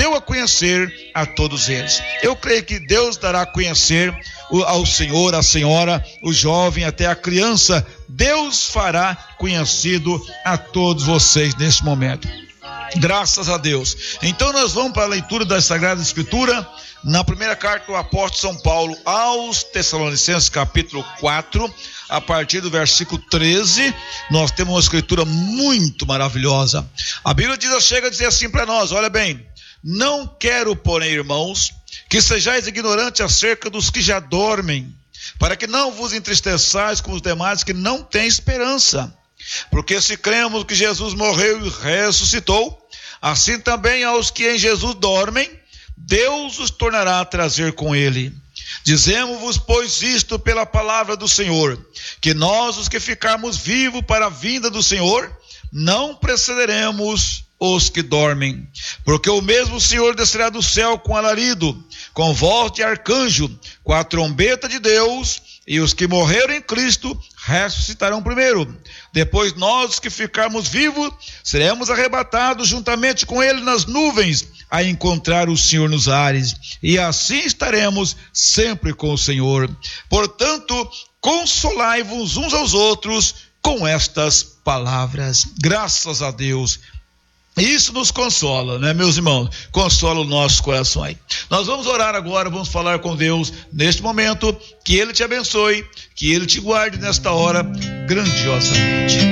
deu a conhecer a todos eles. Eu creio que Deus dará a conhecer ao senhor, à senhora, o jovem, até a criança. Deus fará conhecido a todos vocês neste momento. Graças a Deus. Então nós vamos para a leitura da Sagrada Escritura, na primeira carta do apóstolo São Paulo aos Tessalonicenses, capítulo 4, a partir do versículo 13, nós temos uma escritura muito maravilhosa. A Bíblia chega a dizer assim para nós, olha bem: não quero, porém, irmãos, que sejais ignorantes acerca dos que já dormem, para que não vos entristeçais com os demais que não têm esperança. Porque se cremos que Jesus morreu e ressuscitou, assim também aos que em Jesus dormem, Deus os tornará a trazer com ele. Dizemos-vos, pois, isto pela palavra do Senhor, que nós, os que ficarmos vivos para a vinda do Senhor, não precederemos os que dormem. Porque o mesmo Senhor descerá do céu com alarido, com voz de arcanjo, com a trombeta de Deus, e os que morreram em Cristo ressuscitarão primeiro. Depois nós, os que ficarmos vivos, seremos arrebatados juntamente com ele nas nuvens, a encontrar o Senhor nos ares, e assim estaremos sempre com o Senhor. Portanto, consolai-vos uns aos outros com estas palavras. Graças a Deus. Isso nos consola, né, meus irmãos? Consola o nosso coração aí. Nós vamos orar agora, vamos falar com Deus neste momento. Que Ele te abençoe, que Ele te guarde nesta hora grandiosamente.